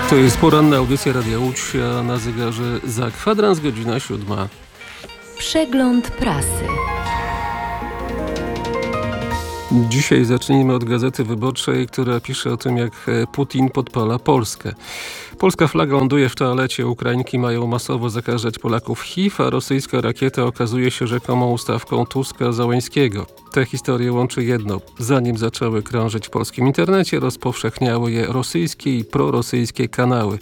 To jest poranna audycja Radia Łódź, a na zegarze za kwadrans godzina 7. Przegląd prasy. Dzisiaj zacznijmy od Gazety Wyborczej, która pisze o tym, jak Putin podpala Polskę. Polska flaga ląduje w toalecie, Ukrainki mają masowo zakażać Polaków HIV, a rosyjska rakieta okazuje się rzekomą ustawką Tuska-Załęskiego. Te historie łączy jedno. Zanim zaczęły krążyć w polskim internecie, rozpowszechniały je rosyjskie i prorosyjskie kanały.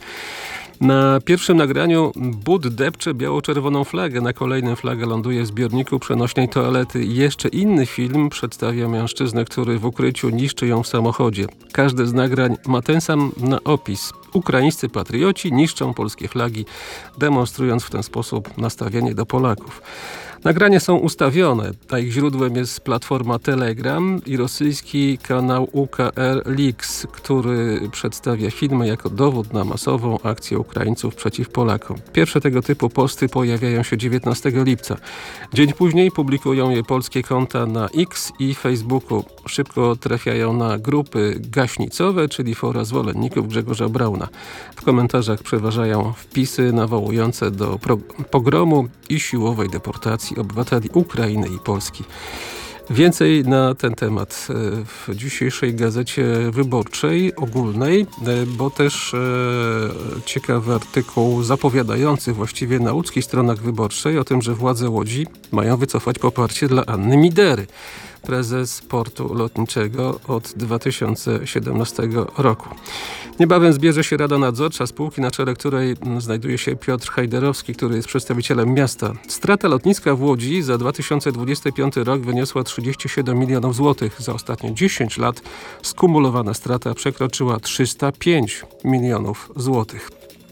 Na pierwszym nagraniu but depcze biało-czerwoną flagę, na kolejnym flaga ląduje w zbiorniku przenośnej toalety. Jeszcze inny film przedstawia mężczyznę, który w ukryciu niszczy ją w samochodzie. Każde z nagrań ma ten sam opis. Ukraińscy patrioci niszczą polskie flagi, demonstrując w ten sposób nastawienie do Polaków. Nagrania są ustawione, a ich źródłem jest platforma Telegram i rosyjski kanał UKR Leaks, który przedstawia filmy jako dowód na masową akcję Ukraińców przeciw Polakom. Pierwsze tego typu posty pojawiają się 19 lipca. Dzień później publikują je polskie konta na X i Facebooku. Szybko trafiają na grupy gaśnicowe, czyli fora zwolenników Grzegorza Brauna. W komentarzach przeważają wpisy nawołujące do pogromu i siłowej deportacji obywateli Ukrainy i Polski. Więcej na ten temat w dzisiejszej Gazecie Wyborczej ogólnej, bo też ciekawy artykuł zapowiadający właściwie na łódzkich stronach wyborczej o tym, że władze Łodzi mają wycofać poparcie dla Anny Midery, prezes portu lotniczego od 2017 roku. Niebawem zbierze się Rada Nadzorcza spółki, na czele której znajduje się Piotr Hajderowski, który jest przedstawicielem miasta. Strata lotniska w Łodzi za 2025 rok wyniosła 37 milionów złotych. Za ostatnie 10 lat skumulowana strata przekroczyła 305 milionów złotych.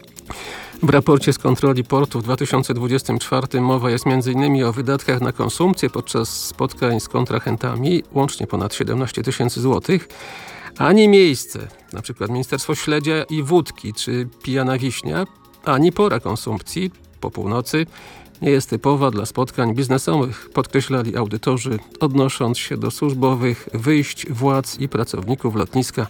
W raporcie z kontroli portu w 2024 mowa jest m.in. o wydatkach na konsumpcję podczas spotkań z kontrahentami, łącznie ponad 17 tysięcy złotych, ani miejsce, na przykład Ministerstwo Śledzia i Wódki czy Pijana Wiśnia, ani pora konsumpcji po północy nie jest typowa dla spotkań biznesowych, podkreślali audytorzy, odnosząc się do służbowych wyjść władz i pracowników lotniska.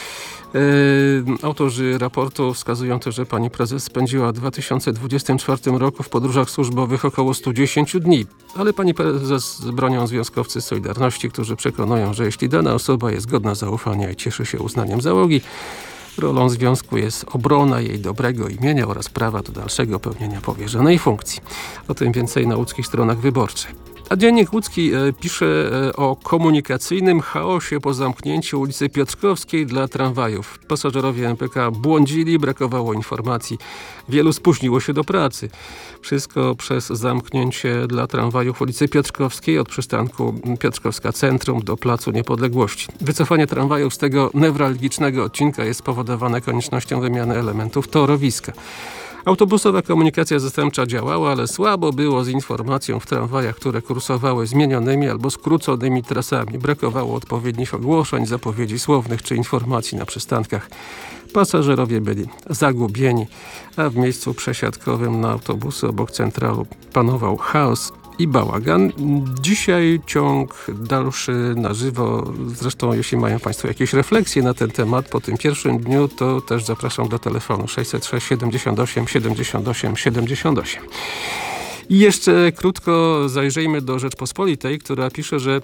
Autorzy raportu wskazują też, że pani prezes spędziła w 2024 roku w podróżach służbowych około 110 dni. Ale pani prezes bronią związkowcy Solidarności, którzy przekonują, że jeśli dana osoba jest godna zaufania i cieszy się uznaniem załogi, rolą związku jest obrona jej dobrego imienia oraz prawa do dalszego pełnienia powierzonej funkcji. O tym więcej na łódzkich stronach wyborczych. A Dziennik Łódzki pisze o komunikacyjnym chaosie po zamknięciu ulicy Piotrkowskiej dla tramwajów. Pasażerowie MPK błądzili, brakowało informacji. Wielu spóźniło się do pracy. Wszystko przez zamknięcie dla tramwajów ulicy Piotrkowskiej od przystanku Piotrkowska Centrum do Placu Niepodległości. Wycofanie tramwajów z tego newralgicznego odcinka jest spowodowane koniecznością wymiany elementów torowiska. Autobusowa komunikacja zastępcza działała, ale słabo było z informacją w tramwajach, które kursowały zmienionymi albo skróconymi trasami. Brakowało odpowiednich ogłoszeń, zapowiedzi słownych czy informacji na przystankach. Pasażerowie byli zagubieni, a w miejscu przesiadkowym na autobusy obok centralu panował chaos i bałagan. Dzisiaj ciąg dalszy na żywo. Zresztą jeśli mają Państwo jakieś refleksje na ten temat po tym pierwszym dniu, to też zapraszam do telefonu 606 78 78 78. I jeszcze krótko zajrzyjmy do Rzeczpospolitej, która pisze, że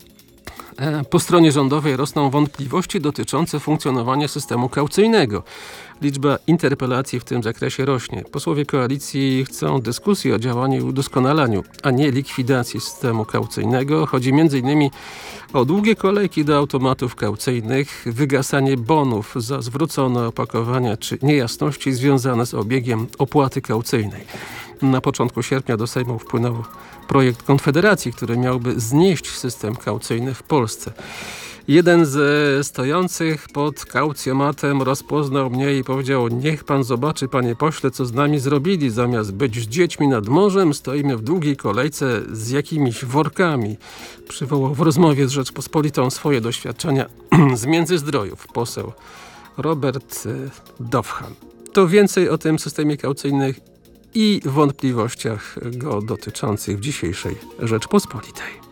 po stronie rządowej rosną wątpliwości dotyczące funkcjonowania systemu kaucyjnego. Liczba interpelacji w tym zakresie rośnie. Posłowie koalicji chcą dyskusji o działaniu i udoskonalaniu, a nie likwidacji systemu kaucyjnego. Chodzi m.in. o długie kolejki do automatów kaucyjnych, wygasanie bonów za zwrócone opakowania czy niejasności związane z obiegiem opłaty kaucyjnej. Na początku sierpnia do Sejmu wpłynął projekt Konfederacji, który miałby znieść system kaucyjny w Polsce. Jeden ze stojących pod kaucjomatem rozpoznał mnie i powiedział: niech pan zobaczy, panie pośle, co z nami zrobili. Zamiast być z dziećmi nad morzem, stoimy w długiej kolejce z jakimiś workami. Przywołał w rozmowie z Rzeczpospolitą swoje doświadczenia z Międzyzdrojów poseł Robert Dowhan. To więcej o tym systemie kaucyjnym i wątpliwościach go dotyczących w dzisiejszej Rzeczpospolitej.